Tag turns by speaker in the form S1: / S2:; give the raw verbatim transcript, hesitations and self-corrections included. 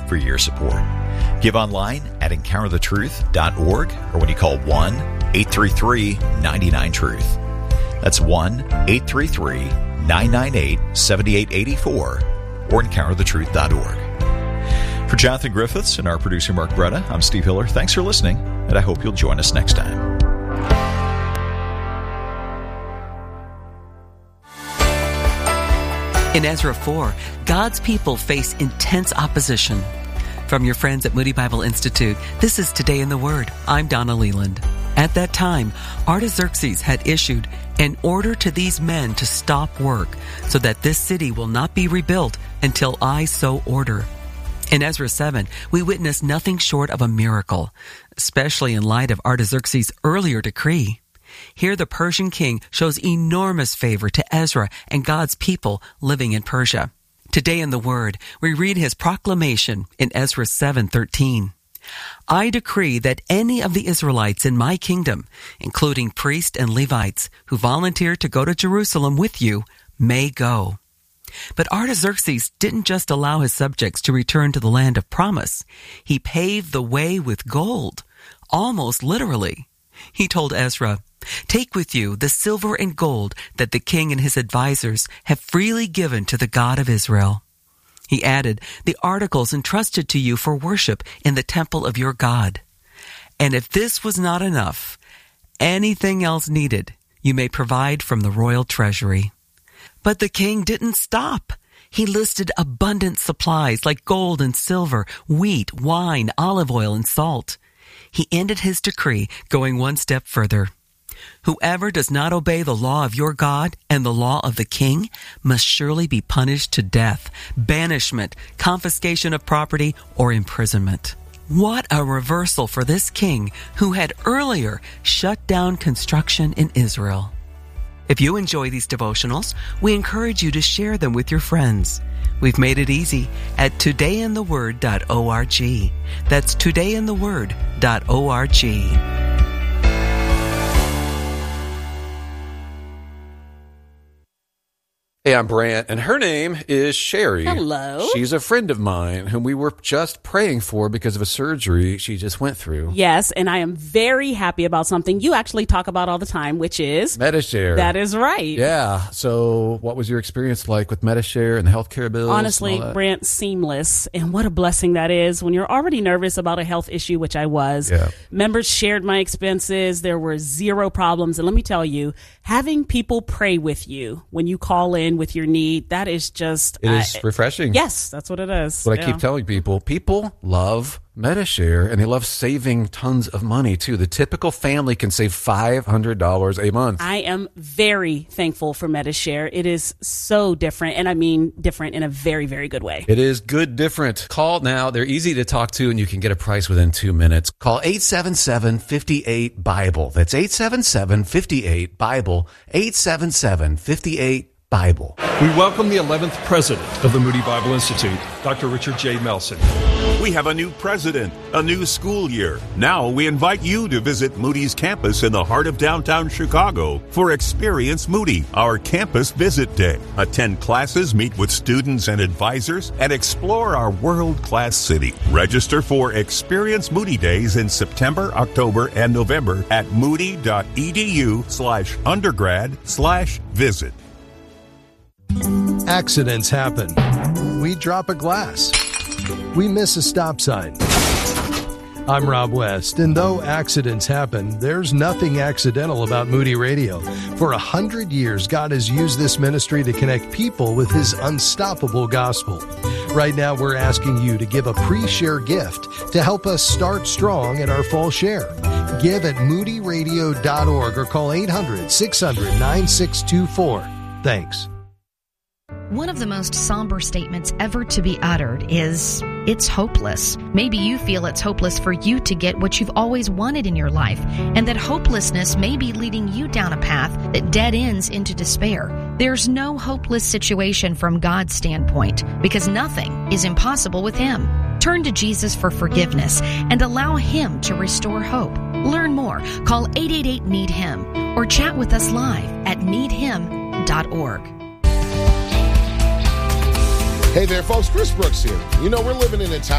S1: for your support. Give online at encounter the truth dot org or when you call one eight three three nine nine truth. That's one eight three three nine nine eight seven eight eight four or encounter the truth dot org. For Jonathan Griffiths and our producer Mark Bretta, I'm Steve Hiller. Thanks for listening, and I hope you'll join us next time.
S2: In Ezra four, God's people face intense opposition. From your friends at Moody Bible Institute, this is Today in the Word. I'm Donna Leland. At that time, Artaxerxes had issued an order to these men to stop work so that this city will not be rebuilt until I so order. In Ezra seven, we witness nothing short of a miracle, especially in light of Artaxerxes' earlier decree. Here the Persian king shows enormous favor to Ezra and God's people living in Persia. Today in the Word, we read his proclamation in Ezra seven thirteen. I decree that any of the Israelites in my kingdom, including priests and Levites, who volunteer to go to Jerusalem with you, may go. But Artaxerxes didn't just allow his subjects to return to the land of promise. He paved the way with gold, almost literally. He told Ezra, take with you the silver and gold that the king and his advisors have freely given to the God of Israel. He added, the articles entrusted to you for worship in the temple of your God. And if this was not enough, anything else needed, you may provide from the royal treasury. But the king didn't stop. He listed abundant supplies like gold and silver, wheat, wine, olive oil, and salt. He ended his decree going one step further. Whoever does not obey the law of your God and the law of the king must surely be punished to death, banishment, confiscation of property, or imprisonment. What a reversal for this king who had earlier shut down construction in Israel. If you enjoy these devotionals, we encourage you to share them with your friends. We've made it easy at today in the word dot org. That's today in the word dot org.
S3: Hey, I'm Brant, and her name is Sherry.
S4: Hello.
S3: She's a friend of mine whom we were just praying for because of a surgery she just went through.
S4: Yes, and I am very happy about something you actually talk about all the time, which is
S3: Medi-Share.
S4: That is right.
S3: Yeah. So what was your experience like with Medi-Share and the healthcare bills?
S4: Honestly, Brant, seamless. And what a blessing that is when you're already nervous about a health issue, which I was.
S3: Yeah.
S4: Members shared my expenses. There were zero problems. And let me tell you, having people pray with you when you call in with your need, that is just...
S3: It is
S4: uh,
S3: refreshing.
S4: Yes, that's what it is.
S3: That's what
S4: yeah.
S3: I keep telling people. People love Medi-Share, and they love saving tons of money, too. The typical family can save five hundred dollars a month.
S4: I am very thankful for Medi-Share. It is so different, and I mean different in a very, very good way.
S3: It is good different. Call now. They're easy to talk to, and you can get a price within two minutes. Call eight seven seven, five eight, BIBLE. That's eight seven seven, five eight, BIBLE. eight seven seven, five eight, BIBLE.
S5: We welcome the eleventh president of the Moody Bible Institute, Doctor Richard J. Melson.
S6: We have a new president, a new school year. Now we invite you to visit Moody's campus in the heart of downtown Chicago for Experience Moody, our campus visit day. Attend classes, meet with students and advisors, and explore our world-class city. Register for Experience Moody Days in September, October, and November at moody.edu slash undergrad slash visit.
S7: Accidents happen. We drop a glass. We miss a stop sign. I'm Rob West, and though accidents happen, there's nothing accidental about Moody Radio. For a hundred years, God has used this ministry to connect people with His unstoppable gospel. Right now, we're asking you to give a pre-share gift to help us start strong at our fall share. Give at moody radio dot org or call eight hundred, six hundred, nine six two four. Thanks.
S8: One of the most somber statements ever to be uttered is, it's hopeless. Maybe you feel it's hopeless for you to get what you've always wanted in your life, and that hopelessness may be leading you down a path that dead ends into despair. There's no hopeless situation from God's standpoint, because nothing is impossible with Him. Turn to Jesus for forgiveness and allow Him to restore hope. Learn more. Call eight eight eight, need him or chat with us live at need him dot org.
S9: Hey there, folks. Chris Brooks here. You know, we're living in a time